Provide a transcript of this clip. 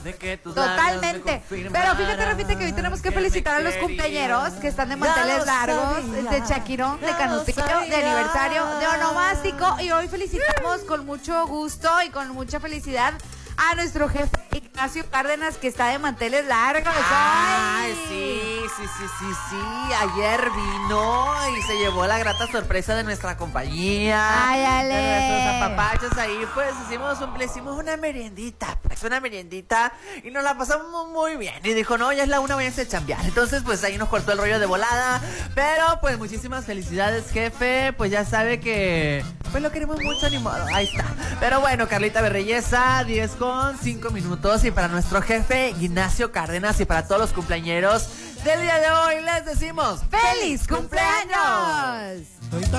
de que tus Totalmente. Pero fíjate, Rafita, que hoy tenemos que felicitar a los cumpleañeros que están de manteles largos, de Shakirón, de Canutillo, de aniversario, de onomástico. Y hoy felicitamos con mucho gusto y con mucha felicidad a nuestro jefe Ignacio Cárdenas, que está de manteles largos. Ay, sí. Ayer vino y se llevó la grata sorpresa de nuestra compañía. Ay, Ale. De nuestros apapachos ahí, pues le hicimos una meriendita, y nos la pasamos muy bien. Y dijo, no, ya es la una, váyanse a chambear. Entonces, pues ahí nos cortó el rollo de volada. Pero, pues, muchísimas felicidades, jefe. Pues ya sabe que, pues lo queremos mucho, ni modo. Ahí está. Pero bueno, Carlita Berreyesa, 10:05. Y para nuestro jefe, Ignacio Cárdenas, y para todos los cumpleañeros del día de hoy, les decimos ¡Feliz cumpleaños!